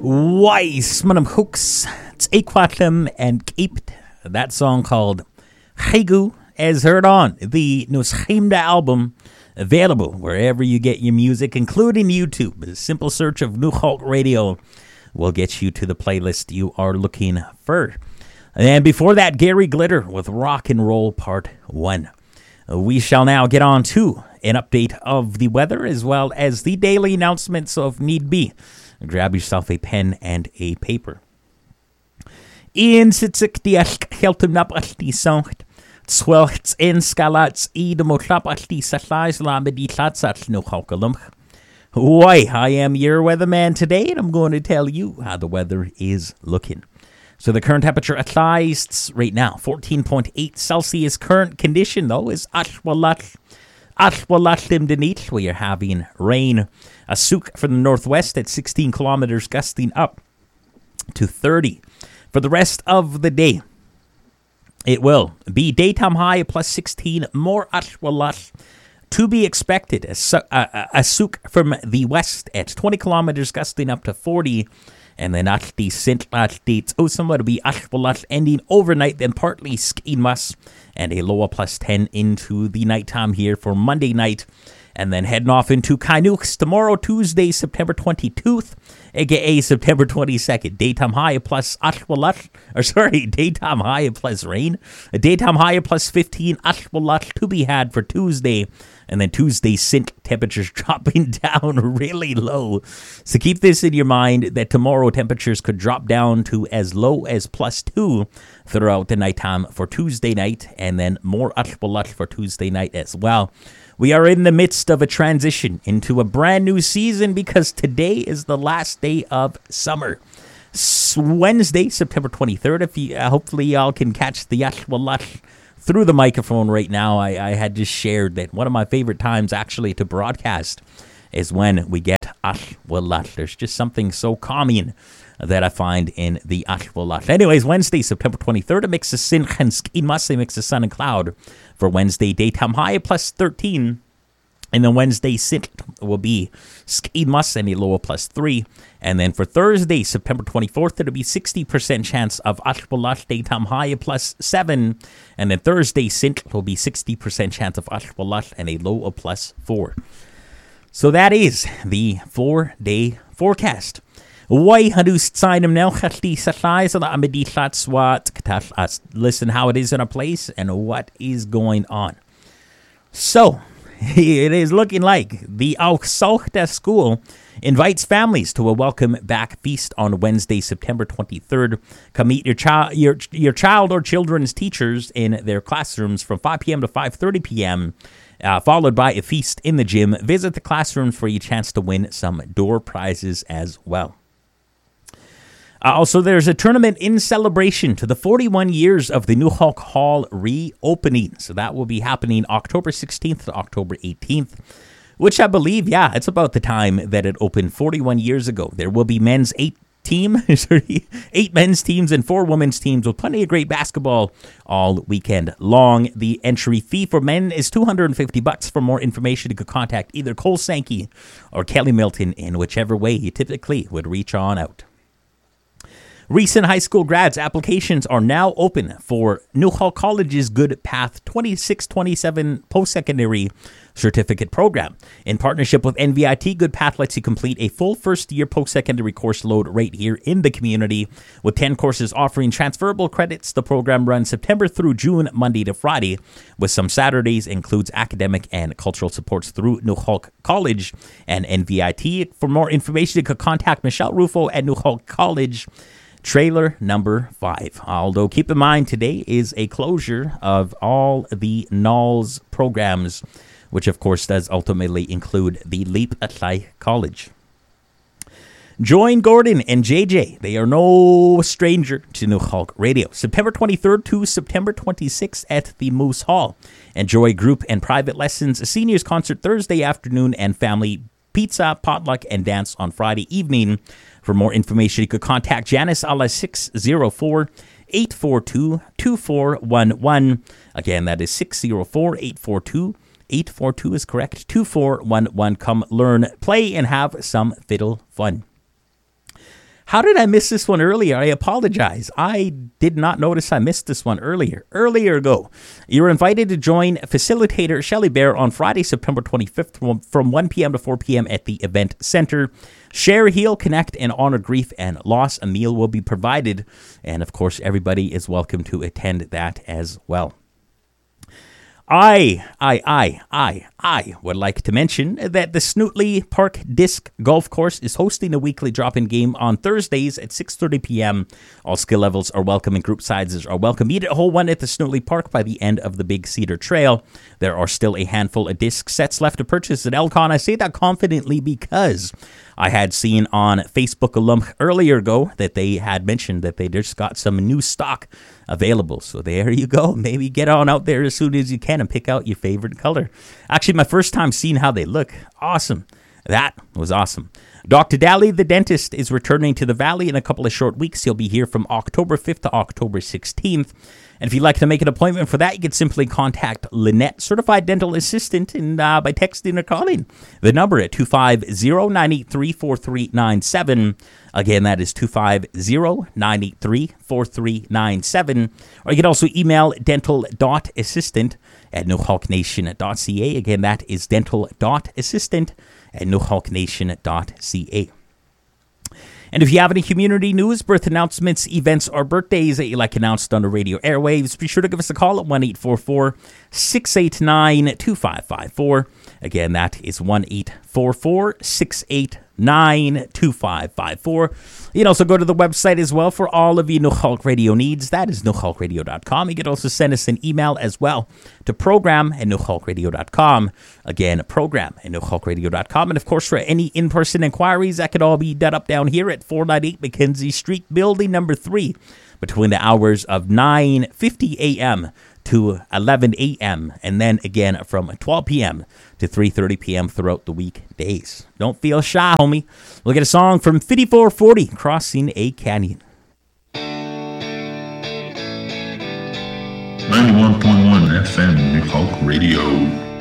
Weiss, manam hooks, it's Aquatim and Caped. That song called Haigu is heard on the Nusheimda album, available wherever you get your music, including YouTube. A simple search of New Hulk Radio will get you to the playlist you are looking for. And before that, Gary Glitter with Rock and Roll Part 1. We shall now get on to an update of the weather as well as the daily announcements of need be. Grab yourself a pen and a paper. In sitsik diask heltum nap alti songt. Swelts in scalats I de motlap alti satlais lamedi tlatsat no halkalum. Why, I am your weatherman today, and I'm going to tell you how the weather is looking. So the current temperature at Leist right now, 14.8 Celsius. Current condition, though, is Ashwalat Limdenit. We are having rain. A souk from the northwest at 16 kilometers, gusting up to 30. For the rest of the day, it will be daytime high plus 16, more Ashwalat to be expected. A souk from the west at 20 kilometers, gusting up to 40. And then Ashti Sint dates somewhere to be Ashwalat ending overnight, then partly Skimas, and a lower plus 10 into the nighttime here for Monday night. And then heading off into Kainuks tomorrow, Tuesday, September 22nd, aka September 22nd. Daytime high plus Ashwalat, daytime high plus rain. A daytime high plus 15 Ashwalat to be had for Tuesday. And then Tuesday, Sint temperatures dropping down really low. So keep this in your mind that tomorrow temperatures could drop down to as low as plus 2 throughout the nighttime for Tuesday night. And then more Ashwalat for Tuesday night as well. We are in the midst of a transition into a brand new season because today is the last day of summer. Wednesday, September 23rd. If you, hopefully y'all can catch the Ashwalat through the microphone right now. I had just shared that one of my favorite times actually to broadcast is when we get Ashwalat. There's just something so calming that I find in the Ashwalat. Anyways, Wednesday, September 23rd, a mix of sin and skimas, a mix of sun and cloud. For Wednesday, daytime high plus 13. And then Wednesday, sit will be skimas and a lower plus 3. And then for Thursday, September 24th, it'll be 60% chance of Ashwalat, daytime high plus 7. And then Thursday, sit will be 60% chance of Ashwalat and a low of plus 4. So that is the 4-day forecast. Why hadust sign him now? Listen how it is in a place and what is going on. So it is looking like the Auxauchta School invites families to a welcome back feast on Wednesday, September 23rd. Come meet your child or children's teachers in their classrooms from 5 p.m. to 5:30 p.m., followed by a feast in the gym. Visit the classrooms for your chance to win some door prizes as well. Also, there's a tournament in celebration to the 41 years of the New Hulk Hall reopening. So that will be happening October 16th to October 18th, which I believe, it's about the time that it opened 41 years ago. There will be men's 8 men's teams and 4 women's teams with plenty of great basketball all weekend long. The entry fee for men is $250. For more information, you could contact either Cole Sankey or Kelly Milton in whichever way you typically would reach on out. Recent high school grads applications are now open for New Hulk College's Good Path 2627 post-secondary certificate program. In partnership with NVIT, Good Path lets you complete a full first-year post-secondary course load right here in the community. With 10 courses offering transferable credits, the program runs September through June, Monday to Friday, with some Saturdays, includes academic and cultural supports through New Hulk College and NVIT. For more information, you could contact Michelle Rufo at New Hulk College. Trailer number 5. Although keep in mind, today is a closure of all the NALS programs, which of course does ultimately include the Leap Atlai College. Join Gordon and JJ. They are no stranger to New Hulk Radio. September 23rd to September 26th at the Moose Hall. Enjoy group and private lessons, a seniors concert Thursday afternoon, and family pizza, potluck, and dance on Friday evening. For more information, you could contact Janice a la 604-842-2411. Again, that is 604-842-842 is correct. 2411. Come learn, play, and have some fiddle fun. How did I miss this one earlier? I apologize. I did not notice I missed this one earlier. Earlier ago, you're invited to join facilitator Shelley Bear on Friday, September 25th from 1 p.m. to 4 p.m. at the event center. Share, heal, connect, and honor grief and loss. A meal will be provided. And of course, everybody is welcome to attend that as well. I would like to mention that the Snootley Park Disc Golf Course is hosting a weekly drop-in game on Thursdays at 6:30 p.m. All skill levels are welcome and group sizes are welcome. Meet at hole 1 at the Snootley Park by the end of the Big Cedar Trail. There are still a handful of disc sets left to purchase at Elcon. I say that confidently because I had seen on Facebook alum earlier ago that they had mentioned that they just got some new stock available. So there you go. Maybe get on out there as soon as you can and pick out your favorite color. Actually, my first time seeing how they look. Awesome. That was awesome. Dr. Daly, the dentist, is returning to the Valley in a couple of short weeks. He'll be here from October 5th to October 16th. And if you'd like to make an appointment for that, you can simply contact Lynette, certified dental assistant, and by texting or calling the number at 250-983-4397. Again, that is 250-983-4397. Or you can also email dental.assistant@nohawknation.ca. Again, that is dental.assistant@nohawknation.ca. And if you have any community news, birth announcements, events, or birthdays that you like announced on the radio airwaves, be sure to give us a call at 1-844-689-2554. Again, that is 1-844-689-2554. You can also go to the website as well for all of your No Hulk Radio needs. That is nohulkradio.com. You can also send us an email as well to program@nohulkradio.com. Again, program@nohulkradio.com. And of course, for any in-person inquiries, that could all be done up down here at 498 Mackenzie Street, building number 3, between the hours of 9:50 a.m. to 11 a.m. and then again from 12 p.m. to 3:30 p.m. throughout the weekdays. Don't feel shy, homie. We'll get a song from 5440, Crossing a Canyon. 91.1 FM New Hulk Radio.